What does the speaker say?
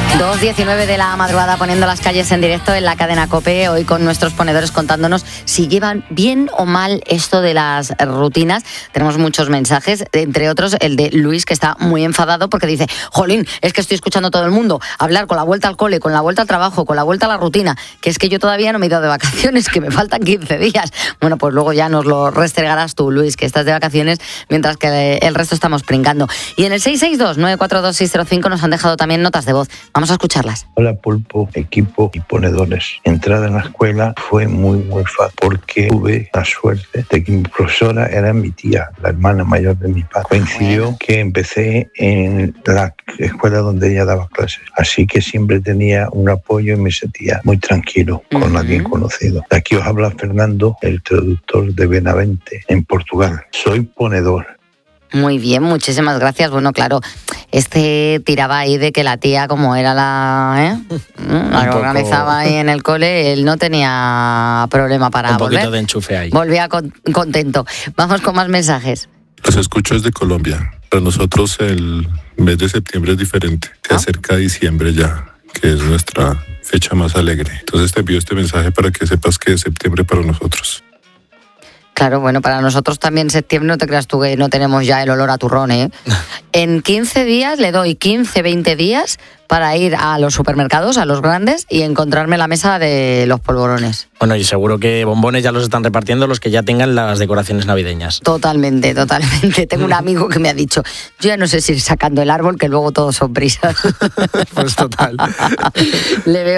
2:19 de la madrugada, poniendo las calles en directo en la cadena COPE, hoy con nuestros ponedores contándonos si llevan bien o mal esto de las rutinas. Tenemos muchos mensajes, entre otros el de Luis, que está muy enfadado porque dice: jolín, es que estoy escuchando a todo el mundo hablar con la vuelta al cole, con la vuelta al trabajo, con la vuelta a la rutina, que es que yo todavía no me he ido de vacaciones, que me faltan 15 días. Bueno, pues luego ya nos lo restregarás tú, Luis, que estás de vacaciones, mientras que el resto estamos brincando. Y en el 662-942-605 nos han dejado también notas de voz. Vamos a escucharlas. Hola Pulpo, equipo y ponedores. Entrada en la escuela fue muy fácil porque tuve la suerte de que mi profesora era mi tía, la hermana mayor de mi padre. Coincidió que empecé en la escuela donde ella daba clases, así que siempre tenía un apoyo y me sentía muy tranquilo con alguien conocido. De aquí os habla Fernando, el traductor de Benavente en Portugal. Soy ponedor. Muy bien, muchísimas gracias. Bueno, claro, tiraba ahí de que la tía, como era la que organizaba ahí en el cole, él no tenía problema para volver. Un poquito de enchufe ahí. Volvía contento. Vamos con más mensajes. Los escucho desde Colombia. Para nosotros el mes de septiembre es diferente. Se acerca diciembre ya, que es nuestra fecha más alegre. Entonces te envío este mensaje para que sepas que es septiembre para nosotros. Claro, bueno, para nosotros también septiembre, no te creas tú que no tenemos ya el olor a turrón, ¿eh? En 15 días le doy 15, 20 días para ir a los supermercados, a los grandes, y encontrarme la mesa de los polvorones. Bueno, y seguro que bombones ya los están repartiendo los que ya tengan las decoraciones navideñas. Totalmente. Tengo un amigo que me ha dicho: yo ya no sé si ir sacando el árbol, que luego todos son prisas. Pues total. Le veo